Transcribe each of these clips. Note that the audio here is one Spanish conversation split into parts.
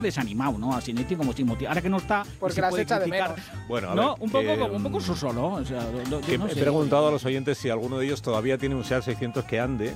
desanimado, ¿no? A Sinetti como sin motivo. Ahora que no está, porque se las puede echa de criticar. menos. Bueno, a No, ver, un poco solo. O sea, no he sé. preguntado a los oyentes si alguno de ellos todavía tiene un SEAT 600 que ande.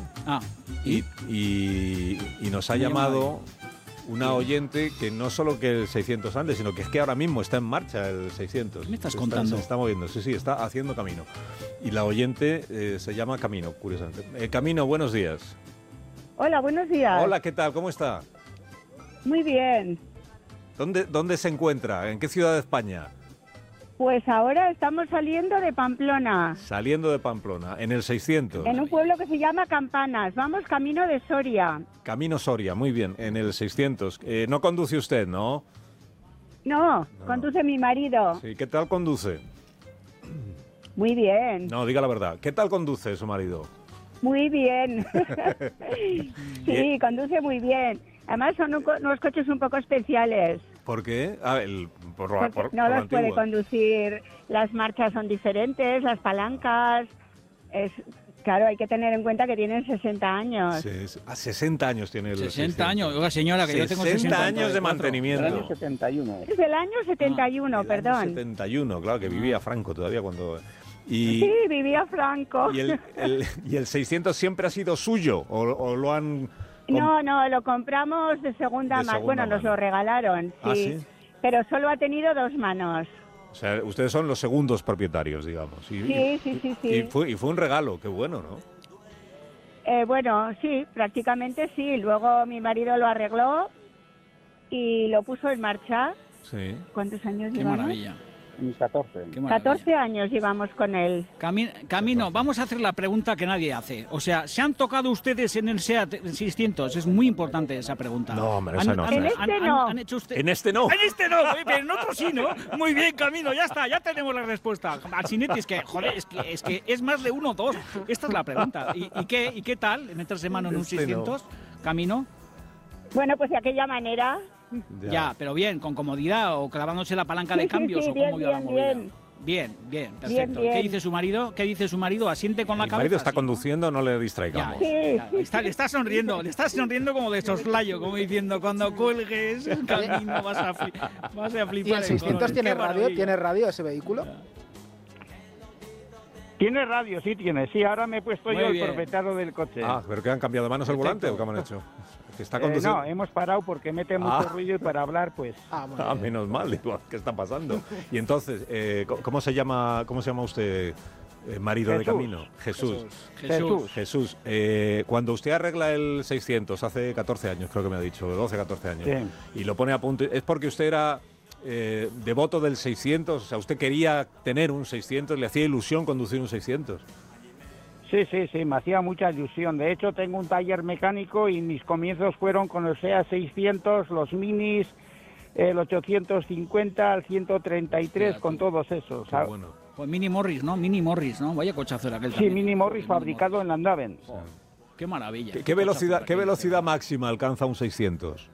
Y nos ha llamado una oyente que no solo que el 600 ande, sino que es que ahora mismo está en marcha el 600. ¿Qué me estás contando? Se está moviendo, sí, está haciendo camino. Y la oyente se llama Camino, curiosamente. Camino, buenos días. Hola, buenos días. Hola, ¿qué tal? ¿Cómo está? Muy bien. ¿Dónde se encuentra? ¿En qué ciudad de España? Pues ahora estamos saliendo de Pamplona. Saliendo de Pamplona, en el 600. En un pueblo que se llama Campanas. Vamos camino de Soria. Camino Soria, muy bien, en el 600. No conduce usted, ¿no? No, conduce mi marido. Sí, ¿qué tal conduce? Muy bien. No, diga la verdad. ¿Qué tal conduce su marido? Muy bien. Sí, conduce muy bien. Además son unos coches un poco especiales. ¿Por qué? Por No los puede antiguo. conducir. Las marchas son diferentes, las palancas. Claro, hay que tener en cuenta que tienen 60 años. 60 años tiene el 60 años. Oiga, señora, que yo tengo 60 años de 64. mantenimiento. El año 71. Es del año 71, El perdón. año 71, claro, que vivía Franco todavía cuando... Sí, vivía Franco. ¿Y el 600 siempre ha sido suyo o lo han...? No, lo compramos de segunda mano. Bueno, nos lo regalaron, sí. ¿Ah, sí? Pero solo ha tenido 2 manos. O sea, ustedes son los segundos propietarios, digamos. Sí. Y fue un regalo, qué bueno, ¿no? Bueno, sí, prácticamente sí. Luego mi marido lo arregló y lo puso en marcha. Sí. ¿Cuántos años Qué llevamos? maravilla. Mis 14. Qué maravilla. 14 años llevamos con él. Camino, vamos a hacer la pregunta que nadie hace. O sea, ¿se han tocado ustedes en el SEAT 600? Es muy importante esa pregunta. No, hombre, esa no. En este no. ¿Han hecho usted... En este no. En este no, pero en otro sí, ¿no? Muy bien, Camino, ya está, ya tenemos la respuesta. Alcinetti, es que, joder, es que es más de 1 o 2. Esta es la pregunta. ¿Y qué tal meterse mano en un 600? Camino. Bueno, pues de aquella manera. Ya, pero bien, con comodidad o clavándose la palanca de cambios sí, o cómo iba la bien, movida. bien. Bien, perfecto. Bien. ¿Qué dice su marido? ¿Asiente con la Mi cabeza? marido está Sí, ¿no? conduciendo, no le distraigamos. Ya, le está sonriendo como de soslayo, como diciendo, cuando cuelgues el camino vas a flipar. ¿Y el 600 tiene radio? ¿Tiene radio ese vehículo? ¿Tiene radio? Sí, tiene. Sí, ahora me he puesto Muy yo bien. el propietario del coche. ¿Pero que han cambiado de manos el volante o qué han hecho? Que está conduciendo... No, hemos parado porque mete mucho ruido y para hablar, pues... menos mal, digo, ¿qué está pasando? Y entonces, ¿cómo se llama usted, marido de Jesús. Camino? Jesús. Cuando usted arregla el 600, hace 14 años, creo que me ha dicho, 12, 14 años, Sí. y lo pone a punto, ¿es porque usted era devoto del 600? O sea, ¿usted quería tener un 600? ¿Le hacía ilusión conducir un 600? Sí, me hacía mucha ilusión. De hecho, tengo un taller mecánico y mis comienzos fueron con el SEAT 600, los Minis, el 850, el 133, con todos esos. Qué bueno. Pues Mini Morris, ¿no? Vaya cochazo era aquel Sí, también. Mini Morris fabricado en Landaven. Qué maravilla. ¿Qué velocidad máxima alcanza un 600?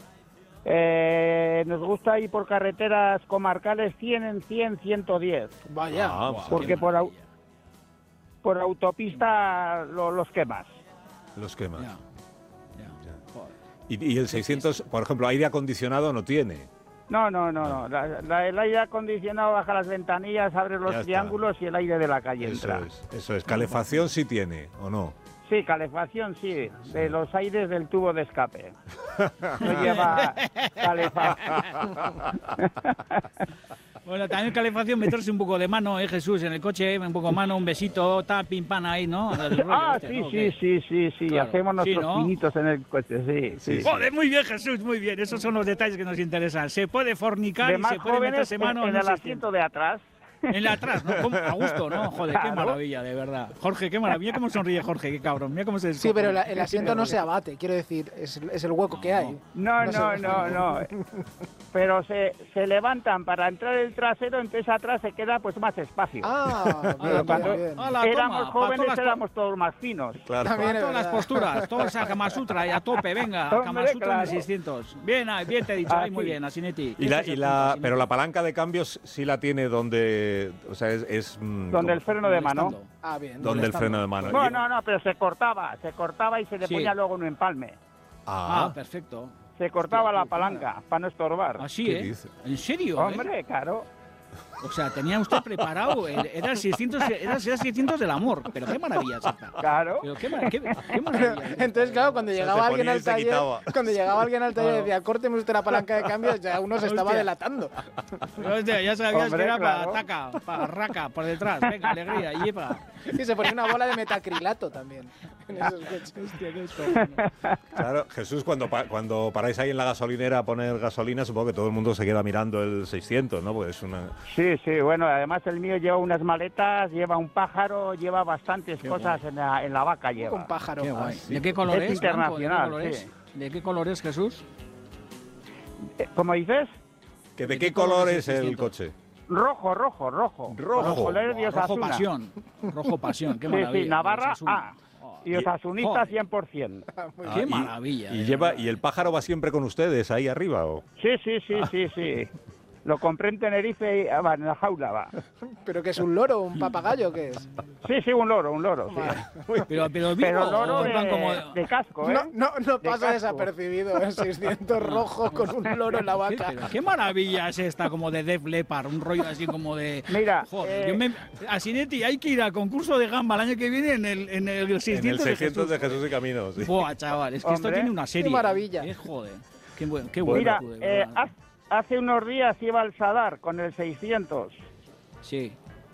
Nos gusta ir por carreteras comarcales 100 en 100, 110. Vaya. Porque por autopista los quemas. Los quemas. Ya. Y el 600, por ejemplo, aire acondicionado no tiene. No. El aire acondicionado baja las ventanillas, abre Ya los está. triángulos y el aire de la calle entra. Eso es. ¿Calefacción sí tiene o no? Sí, calefacción sí, de los aires del tubo de escape. No lleva calefacción. Bueno, también calefacción, meterse un poco de mano, Jesús, en el coche, un poco de mano, un besito, pim, pan ahí, ¿no? Sí, Claro. hacemos nuestros Sí, ¿no? pinitos en el coche, sí. Joder, muy bien, Jesús, muy bien. Esos son los detalles que nos interesan. Se puede fornicar De y más se puede jóvenes meterse mano en un el asiento de atrás. En la atrás, ¿no? ¿Cómo? A gusto, ¿no? Joder, qué Claro. maravilla, de verdad. Jorge, qué maravilla. Mira cómo sonríe Jorge, qué cabrón. Mira cómo se Sí, pero el asiento no se abate, quiero decir, es el hueco que hay. No. Pero se levantan para entrar el trasero, entonces atrás se queda pues más espacio. Bien, Cuando bien. Ala, éramos toma, jóvenes para todas éramos todos más finos. Claro. También es todas las verdad. posturas, todos a Kama Sutra y a tope, venga, a Hombre, Kama Sutra en claro. el 600. Bien, bien te he dicho, Ah, ahí muy sí. bien, Asinetti. Pero la palanca de cambios sí la tiene donde, o sea, Donde el freno de mano. Bien. donde el freno de mano. No, pero se cortaba y se le Sí. ponía luego un empalme. Perfecto. se cortaba la palanca para no estorbar. Así, ¿Qué ¿eh? dice? ¿En serio? Hombre, claro. O sea, tenía usted preparado, era el 600 del amor, pero qué maravilla es esta. Claro. Pero qué maravilla. Entonces, claro, cuando llegaba alguien ponía y al se taller, quitaba. y decía, córteme usted la palanca de cambios, ya uno se estaba Hostia. delatando. Hostia, ya sabías Hombre, que era claro. para taca, para raca, por detrás. Venga, alegría, lleva. Y se ponía una bola de metacrilato también en esos coches. Hostia, qué cojones. Claro, Jesús, cuando paráis ahí en la gasolinera a poner gasolina, supongo que todo el mundo se queda mirando el 600, ¿no? Porque es una... Sí, bueno, además el mío lleva unas maletas, lleva un pájaro, lleva bastantes cosas en la vaca lleva. Un pájaro. Qué guay. sí. ¿De qué color Es es? Blanco, internacional, ¿de qué color es? sí. ¿De qué color es, Jesús? ¿Cómo dices? ¿Que ¿De ¿De qué qué color color es es el el 600? coche? Rojo. Rojo. Colores de Rojo Osasuna. pasión. Rojo pasión, qué Sí, maravilla. sí, Navarra Osasuna. A. Oh, Y osasunista joder. 100%. Qué y- maravilla. ¿Y el pájaro va siempre con ustedes ahí arriba? ¿O? Sí. Lo compré en Tenerife y va, en la jaula va. ¿Pero que es un loro, un papagayo, qué es? Sí, un loro, sí. Pero vivo, Pero loro o en plan como... de casco, ¿eh? No De pasa casco. desapercibido el 600 rojo con un loro en la Sí, vaca. pero qué maravilla es esta, como de Def Leppard, un rollo así como de... Mira, Joder, a Sinetti hay que ir al concurso de gamba el año que viene en el 600, En el 600 de de Jesús. Jesús y Camino, sí. Buah, chaval, es que esto Hombre, tiene una serie. maravilla. Joder, qué bueno. Mira, tú, de verdad. hace unos días iba al Sadar con el 600 Sí.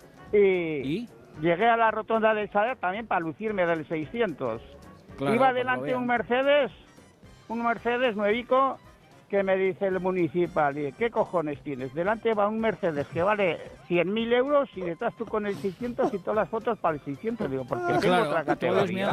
y llegué a la rotonda del Sadar también para lucirme del 600. Claro, Iba para que delante lo un vean. Mercedes nuevico, que me dice el municipal, y, ¿qué cojones tienes? Delante va un Mercedes que vale 100.000 euros y detrás tú con el 600 y todas las fotos para el 600. Digo, porque tengo Claro, otra categoría.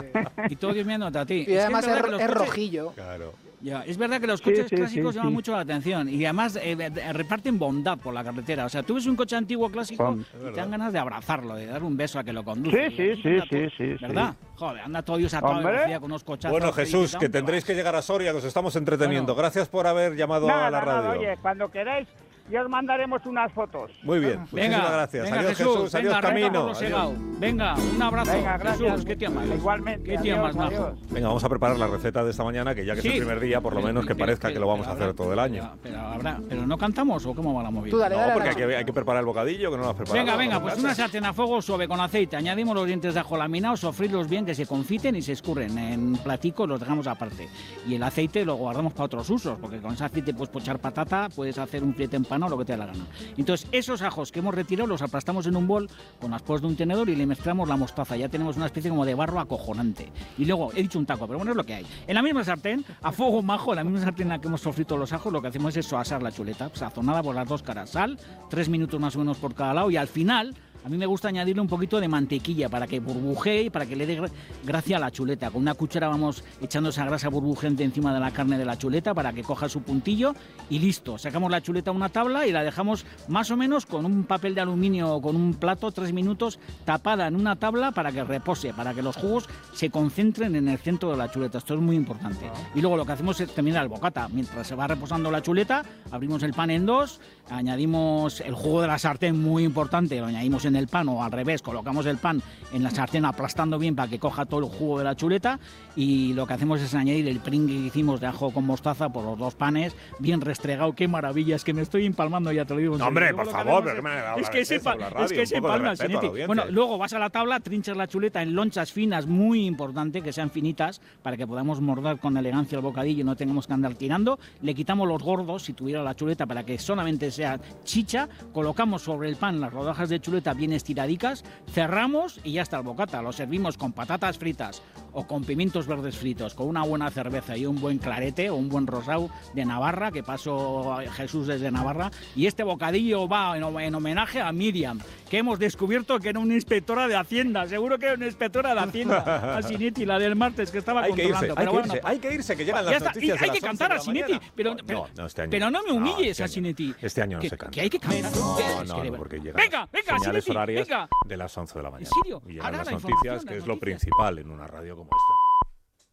y todo Dios mirándote a ti. Y además verdad que los es coches- rojillo. Claro. Ya, es verdad que los coches Sí, clásicos sí, llaman sí. mucho la atención y además reparten bondad por la carretera. O sea, tú ves un coche antiguo clásico Son- y te dan ganas de abrazarlo, de dar un beso a que lo conduce. Sí. ¿Verdad? Joder, anda todo Dios a toda Hombre. velocidad con unos cochazos. Bueno, ahí Jesús, dan que un tendréis que llegar a Soria, que os estamos entreteniendo. Bueno. Gracias por haber llamado a la radio. Oye, cuando queráis, ya os mandaremos unas fotos. Muy bien, muchísimas gracias. venga, Adiós, Jesús, adiós, venga, Camino. arranca por los Adiós. Segao. Venga, un abrazo. Venga, gracias. Jesús, qué tío más. Igualmente. Qué tío adiós, más majo. adiós. Venga, vamos a preparar la receta de esta mañana, que ya que Sí. es el primer día, por lo menos que parezca que lo vamos a hacer todo el año. Pero no cantamos o cómo va la movida. Tú dale, No, dale, porque dale. hay que preparar el bocadillo, que no lo has preparado. Venga, pues una sartén a fuego suave con aceite. Añadimos los dientes de ajo laminados, sofrirlos bien, que se confiten y se escurren en platicos, los dejamos aparte. Y el aceite lo guardamos para otros usos, porque con ese aceite puedes pochar patata, puedes hacer un filete empanado, lo que te dé la gana. Entonces, esos ajos que hemos retirado los aplastamos en un bol con las poros de un tenedor y le mezclamos la mostaza. Ya tenemos una especie como de barro acojonante. Y luego, he dicho un taco, pero bueno, es lo que hay. En la misma sartén, a fuego majo, en la misma sartén en la que hemos sofrito los ajos, lo que hacemos es asar la chuleta, sazonada por las dos caras. Sal, 3 minutos más o menos por cada lado y al final... A mí me gusta añadirle un poquito de mantequilla para que burbujee y para que le dé gracia a la chuleta. Con una cuchara vamos echando esa grasa burbujeante encima de la carne de la chuleta para que coja su puntillo y listo. Sacamos la chuleta a una tabla y la dejamos más o menos con un papel de aluminio o con un plato 3 minutos tapada en una tabla para que repose, para que los jugos se concentren en el centro de la chuleta. Esto es muy importante. Y luego lo que hacemos es terminar el bocata. Mientras se va reposando la chuleta, abrimos el pan en dos, añadimos el jugo de la sartén, muy importante, lo añadimos en el pan o al revés, colocamos el pan en la sartén aplastando bien para que coja todo el jugo de la chuleta y lo que hacemos es añadir el pringue que hicimos de ajo con mostaza por los dos panes, bien restregado. Qué maravilla, es que me estoy empalmando, ya te lo digo. No, hombre, Luego por lo que favor, hacemos pero qué manera de hablar es que es se esa en la radio, es que un se poco de empalma, respeto a la Sinetti. audiencia. Bueno, luego vas a la tabla, trinchas la chuleta en lonchas finas, muy importante que sean finitas para que podamos morder con elegancia el bocadillo y no tengamos que andar tirando. Le quitamos los gordos, si tuviera la chuleta, para que solamente sea chicha. Colocamos sobre el pan las rodajas de chuleta bien estiradicas, cerramos y ya está el bocata. Lo servimos con patatas fritas o con pimientos verdes fritos, con una buena cerveza y un buen clarete o un buen rosado de Navarra, que pasó Jesús desde Navarra. Y este bocadillo va en homenaje a Miriam, que hemos descubierto que era una inspectora de Hacienda. Seguro que era una inspectora de Hacienda. A Sinetti, la del martes, que estaba Hay que irse, controlando. hay Pero que bueno, irse, hay que irse, que llegan ya las está. Y noticias de hay las que 11 cantar de a la Sinetti, mañana. pero No, este año pero no me humilles este a año. Sinetti. Este año no que, se canta. que hay que cantar. No, porque llegan Venga, las venga, señales Sinetti, horarias venga. de las 11 de la mañana. ¿En serio? Y llegan Ahora las la noticias, información, que las es lo noticias. principal en una radio como esta.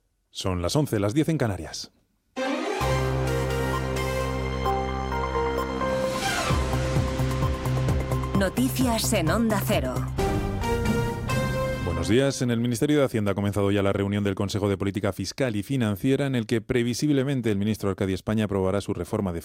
Son las 11, las 10 en Canarias. Noticias en Onda Cero. Buenos Buenos días. En el Ministerio de Hacienda ha comenzado ya la reunión del Consejo de Política Fiscal y Financiera en el que previsiblemente el ministro Arcadio España aprobará su reforma de